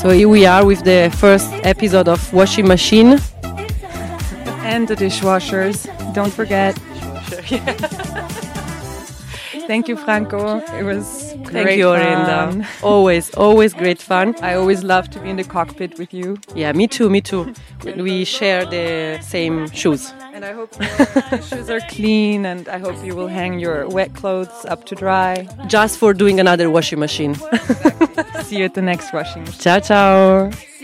So here we are with the first episode of Washing Machine. And the dishwashers. Don't forget. Thank you, Franco. It was great. Thank you, Orinda. Always great fun. I always love to be in the cockpit with you. Yeah, me too. We share the same shoes. And I hope your shoes are clean, and I hope you will hang your wet clothes up to dry. Just for doing another washing machine. Exactly. See you at the next washing machine. Ciao, ciao.